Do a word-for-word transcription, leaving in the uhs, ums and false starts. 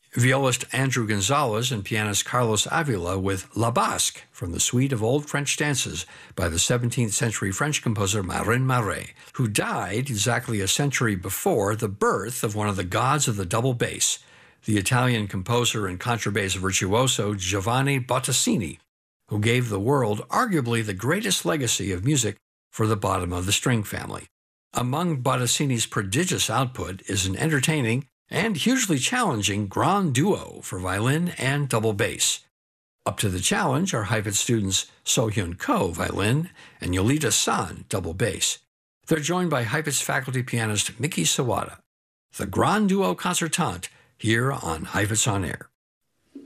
violist Andrew Gonzalez and pianist Carlos Avila with La Basque from the suite of old French dances by the seventeenth century French composer Marin Marais, who died exactly a century before the birth of one of the gods of the double bass, the Italian composer and contrabass virtuoso Giovanni Bottesini, who gave the world arguably the greatest legacy of music for the bottom of the string family. Among Bottesini's prodigious output is an entertaining and hugely challenging grand duo for violin and double bass. Up to the challenge are Heifetz students So-Hyun Ko, violin, and Yolita San, double bass. They're joined by Heifetz faculty pianist Miki Sawada. The Grand Duo Concertante, here on Heifetz On Air.